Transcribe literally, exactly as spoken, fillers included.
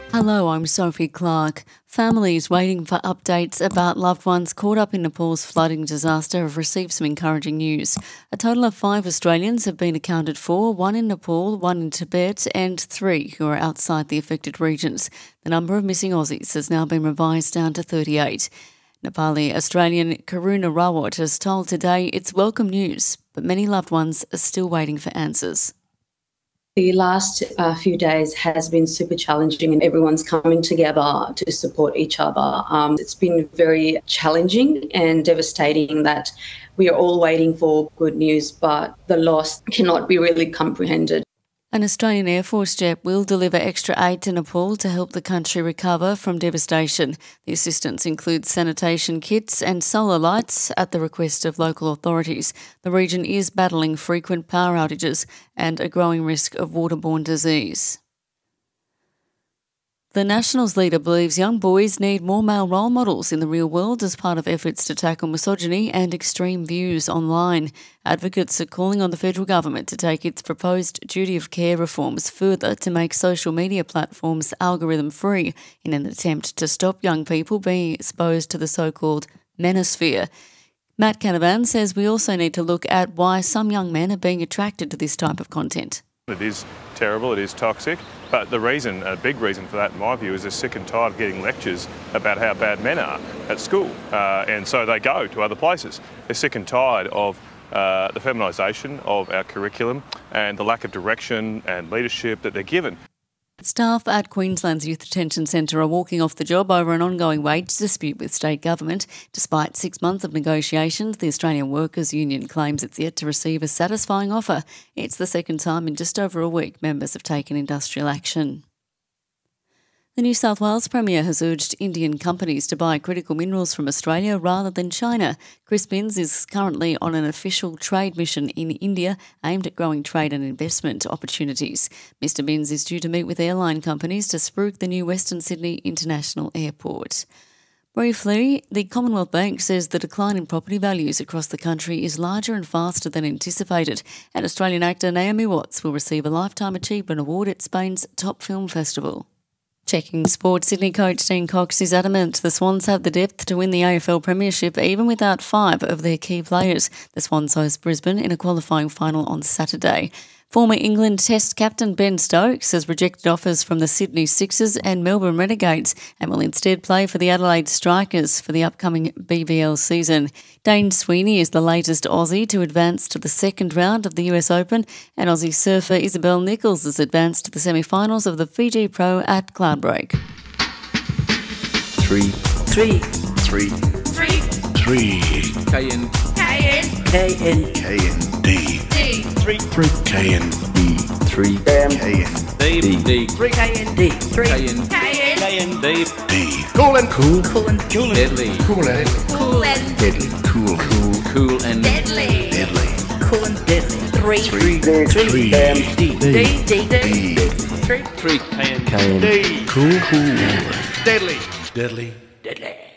Hello, I'm Sophie Clark. Families waiting for updates about loved ones caught up in Nepal's flooding disaster have received some encouraging news. A total of five Australians have been accounted for, one in Nepal, one in Tibet, and three who are outside the affected regions. The number of missing Aussies has now been revised down to thirty-eight. Nepali Australian Karuna Rawat has told Today it's welcome news, but many loved ones are still waiting for answers. The last uh, few days has been super challenging and everyone's coming together to support each other. Um, it's been very challenging and devastating that we are all waiting for good news, but the loss cannot be really comprehended. An Australian Air Force jet will deliver extra aid to Nepal to help the country recover from devastation. The assistance includes sanitation kits and solar lights at the request of local authorities. The region is battling frequent power outages and a growing risk of waterborne disease. The Nationals leader believes young boys need more male role models in the real world as part of efforts to tackle misogyny and extreme views online. Advocates are calling on the federal government to take its proposed duty of care reforms further to make social media platforms algorithm-free in an attempt to stop young people being exposed to the so-called manosphere. Matt Canavan says we also need to look at why some young men are being attracted to this type of content. It is terrible, it is toxic, but the reason, a big reason for that in my view, is they're sick and tired of getting lectures about how bad men are at school, uh, and so they go to other places. They're sick and tired of uh, the feminisation of our curriculum and the lack of direction and leadership that they're given. Staff at Queensland's Youth Detention Centre are walking off the job over an ongoing wage dispute with state government. Despite six months of negotiations, the Australian Workers' Union claims it's yet to receive a satisfying offer. It's the second time in just over a week members have taken industrial action. The New South Wales Premier has urged Indian companies to buy critical minerals from Australia rather than China. Chris Binns is currently on an official trade mission in India aimed at growing trade and investment opportunities. Mister Binns is due to meet with airline companies to spruik the new Western Sydney International Airport. Briefly, the Commonwealth Bank says the decline in property values across the country is larger and faster than anticipated, and Australian actor Naomi Watts will receive a Lifetime Achievement Award at Spain's top film festival. Checking sport, Sydney coach Dean Cox is adamant the Swans have the depth to win the A F L Premiership even without five of their key players. The Swans host Brisbane in a qualifying final on Saturday. Former England Test captain Ben Stokes has rejected offers from the Sydney Sixers and Melbourne Renegades and will instead play for the Adelaide Strikers for the upcoming B B L season. Dane Sweeney is the latest Aussie to advance to the second round of the U S Open, and Aussie surfer Isabel Nichols has advanced to the semi-finals of the Fiji Pro at Cloudbreak. Three. Three. Three. Three. Three. K N. K N. K N. K N. D. D. Three. Three. K N. D. Three. K N. D. D. D. Three. K N. D. Three. K N. K N. K N. D. D. Cool and cool. Cool and cool. Deadly. Cool and Cool and deadly. Cool. Cool. Cool and Deadly. Deadly. Cool and deadly. Three. Three. Three. Three. D. D. D. D. D. Three. Three, K N. K N. D. Cool. Cool. Deadly. Deadly. Deadly.